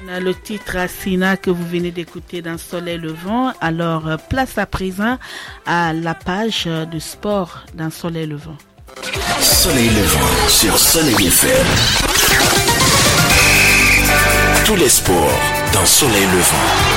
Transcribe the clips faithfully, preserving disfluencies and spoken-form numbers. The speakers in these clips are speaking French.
Le titre Sina que vous venez d'écouter dans Soleil Levant. Alors, place à présent à la page de sport dans Soleil Levant. Soleil Levant sur Soleil F M. Tous les sports dans Soleil Levant.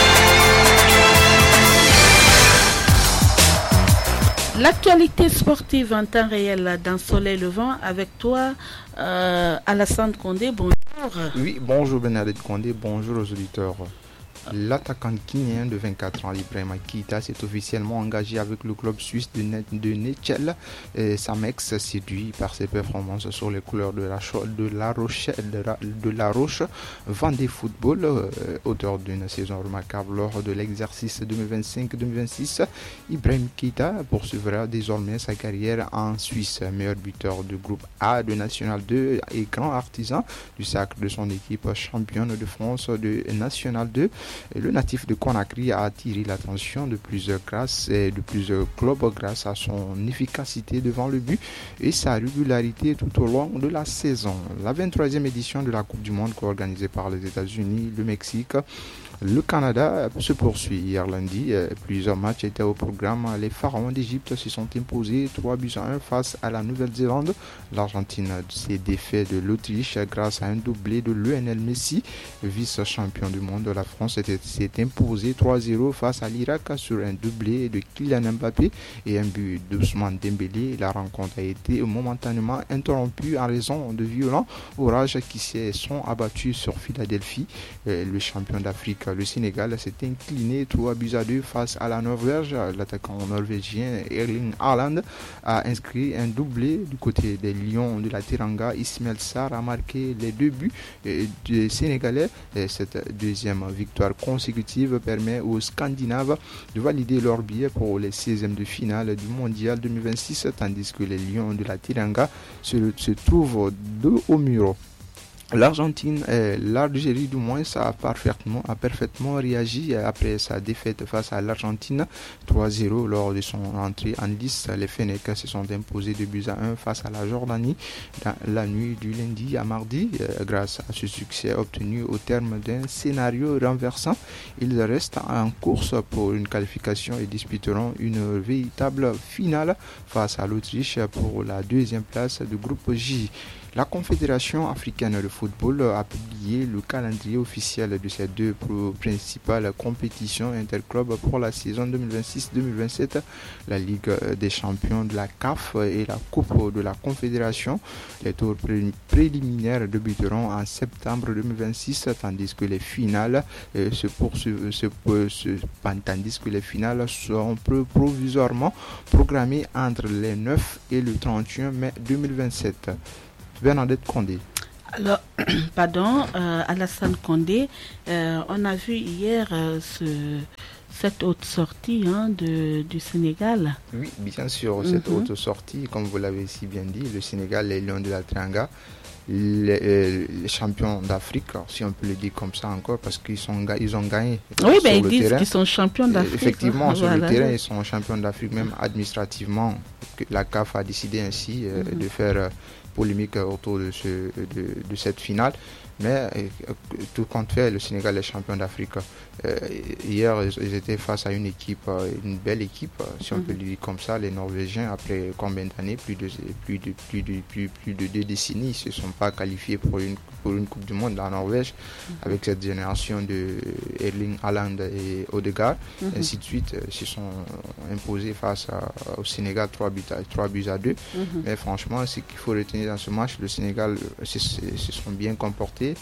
L'actualité sportive en temps réel dans Soleil Levant avec toi, euh, Alassane Condé. Bonjour. Oui, bonjour Bernadette Condé, bonjour aux auditeurs. L'attaquant guinéen de vingt-quatre ans, Ibrahima Keita, s'est officiellement engagé avec le club suisse de, ne- de Netchel. Samex, séduit par ses performances sur les couleurs de la, Cho- de la, Roche, de la, de la Roche, Vendée Football, euh, auteur d'une saison remarquable lors de l'exercice deux mille vingt-cinq deux mille vingt-six. Ibrahima Keita poursuivra désormais sa carrière en Suisse, meilleur buteur du groupe A de National deux et grand artisan du sacre de son équipe championne de France de National deux. Le natif de Conakry a attiré l'attention de plusieurs, grâce, de plusieurs clubs grâce à son efficacité devant le but et sa régularité tout au long de la saison. La vingt-troisième édition de la Coupe du Monde organisée par les États-Unis, le Mexique, le Canada se poursuit. Hier lundi, plusieurs matchs étaient au programme. Les Pharaons d'Égypte se sont imposés trois buts à un face à la Nouvelle-Zélande. L'Argentine s'est défait de l'Autriche grâce à un doublé de Lionel Messi, vice-champion du monde. La France s'est imposée trois zéro face à l'Irak sur un doublé de Kylian Mbappé et un but d'Ousmane Dembélé. La rencontre a été momentanément interrompue en raison de violents orages qui se sont abattus sur Philadelphie. Le champion d'Afrique, le Sénégal, s'est incliné trois buts à deux face à la Norvège. L'attaquant norvégien Erling Haaland a inscrit un doublé du côté des Lions de la Teranga. Ismaël Sarr a marqué les deux buts des Sénégalais. Cette deuxième victoire consécutive permet aux Scandinaves de valider leur billet pour les seizièmes de finale du Mondial deux mille vingt-six, tandis que les Lions de la Teranga se, se trouvent dos au mur. L'Argentine, euh, l'Algérie du moins, a parfaitement, a parfaitement réagi après sa défaite face à l'Argentine trois zéro lors de son entrée en lice. Les Fennecs se sont imposés deux buts à un face à la Jordanie dans la nuit du lundi à mardi. Euh, grâce à ce succès obtenu au terme d'un scénario renversant, ils restent en course pour une qualification et disputeront une véritable finale face à l'Autriche pour la deuxième place du groupe J. La Confédération africaine de football a publié le calendrier officiel de ces deux principales compétitions interclubs pour la saison deux mille vingt-six deux mille vingt-sept, la Ligue des champions de la C A F et la Coupe de la Confédération. Les tours préliminaires débuteront en septembre deux mille vingt-six, tandis que les finales se poursuivent, se, se, tandis que les finales seront provisoirement programmées entre le neuf et le trente et un mai deux mille vingt-sept. Bernadette Condé. Alors, pardon, euh, Alassane Condé, euh, on a vu hier euh, ce, cette haute sortie hein, de, du Sénégal. Oui, bien sûr, cette mm-hmm. haute sortie, comme vous l'avez si bien dit, le Sénégal, les Lions de la Teranga, les, euh, les champions d'Afrique, si on peut le dire comme ça encore, parce qu'ils sont, ils ont gagné. Oui, ben ils disent terrain. qu'ils sont champions d'Afrique. Effectivement, hein, sur voilà. le terrain, ils sont champions d'Afrique, même administrativement. La C A F a décidé ainsi euh, mm-hmm. de faire euh, polémique autour de, ce, de, de cette finale. Mais euh, tout compte fait, le Sénégal est champion d'Afrique. Euh, hier, ils étaient face à une équipe, une belle équipe, si on mm-hmm. peut le dire comme ça. Les Norvégiens, après combien d'années, plus de, plus, de, plus, de, plus, plus de deux décennies, ne se sont pas qualifiés pour une, pour une Coupe du Monde en Norvège, mm-hmm. avec cette génération de Erling Haaland et Odegaard, mm-hmm. ainsi de suite, ils se sont imposés face à, au Sénégal trois buts à deux. Mm-hmm. Mais franchement, ce qu'il faut retenir dans ce match, le Sénégal se, se, se sont bien comportés.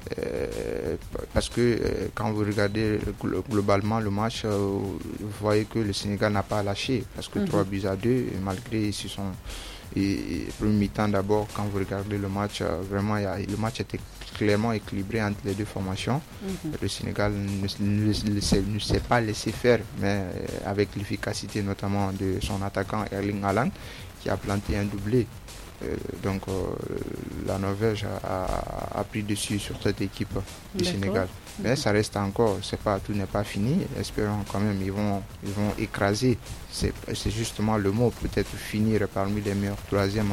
Euh, parce que euh, quand vous regardez globalement le match, euh, vous voyez que le Sénégal n'a pas lâché, parce que mm-hmm. trois buts à deux, malgré ils se sont et, et premier mi-temps d'abord, quand vous regardez le match, euh, vraiment y a, le match était clairement équilibré entre les deux formations. Mm-hmm. Le Sénégal ne, ne, ne, sait, ne s'est pas laissé faire, mais euh, avec l'efficacité notamment de son attaquant Erling Haaland qui a planté un doublé. Euh, donc euh, la Norvège a, a, a pris dessus sur cette équipe du D'accord. Sénégal. Mais ça reste encore, c'est pas, tout n'est pas fini. Espérons quand même ils vont, ils vont écraser. C'est, c'est justement le mot, peut-être finir parmi les meilleurs troisièmes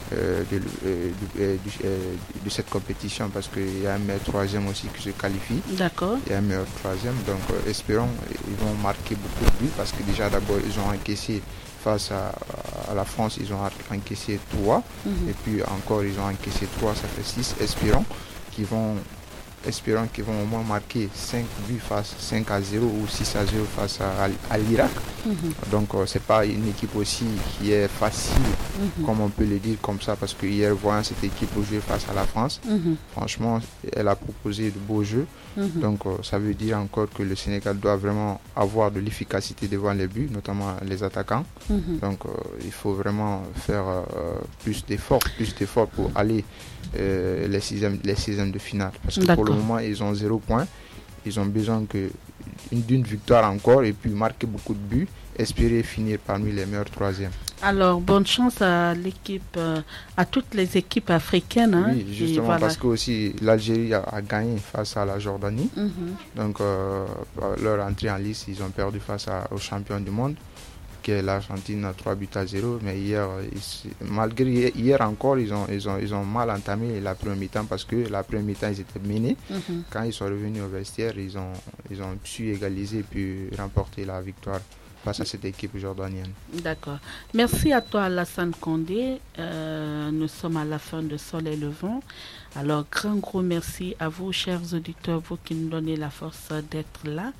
euh, de, euh, de, euh, de, euh, de cette compétition, parce qu'il y a un meilleur troisième aussi qui se qualifie. D'accord. Il y a un meilleur troisième, donc euh, espérons ils vont marquer beaucoup de buts, parce que déjà d'abord ils ont encaissé face à, à la France, ils ont encaissé trois, mm-hmm. et puis encore ils ont encaissé trois, ça fait six. Espérons qu'ils vont Espérons qu'ils vont au moins marquer cinq buts face cinq à zéro ou six à zéro face à, à, à l'Irak. Mm-hmm. Donc euh, c'est pas une équipe aussi qui est facile, mm-hmm. comme on peut le dire comme ça, parce que hier voyant cette équipe jouer face à la France, mm-hmm. franchement elle a proposé de beaux jeux. Mm-hmm. Donc euh, ça veut dire encore que le Sénégal doit vraiment avoir de l'efficacité devant les buts, notamment les attaquants. Mm-hmm. Donc euh, il faut vraiment faire euh, plus d'efforts, plus d'efforts pour aller euh, les sixièmes, les sixièmes de finale. Parce que pour le moment ils ont zéro point. Ils ont besoin que d'une victoire encore et puis marquer beaucoup de buts, espérer finir parmi les meilleurs troisièmes. Alors, bonne chance à l'équipe, euh, à toutes les équipes africaines. Hein, oui, justement, voilà. Parce que aussi l'Algérie a, a gagné face à la Jordanie. Mm-hmm. Donc, euh, leur entrée en liste, ils ont perdu face à, aux champions du monde, qui est l'Argentine, trois buts à zéro. Mais hier, ils, malgré hier encore, ils ont, ils, ont, ils ont mal entamé la première mi-temps, parce que la première mi-temps, ils étaient menés. Mm-hmm. Quand ils sont revenus au vestiaire, ils ont, ils ont su égaliser puis remporter la victoire face à cette équipe jordanienne. D'accord. Merci à toi, Alassane Condé. Euh, nous sommes à la fin de Soleil Levant. Alors, grand gros merci à vous, chers auditeurs, vous qui nous donnez la force d'être là.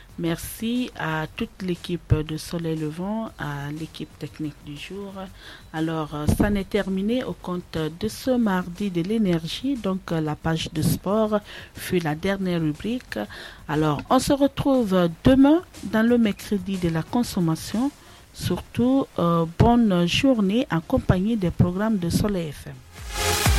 Merci à toute l'équipe de Soleil Levant, à l'équipe technique du jour. Alors, ça n'est terminé au compte de ce mardi de l'énergie. Donc, la page de sport fut la dernière rubrique. Alors, on se retrouve demain dans le mercredi de la consommation. Surtout, euh, bonne journée en compagnie des programmes de Soleil F M.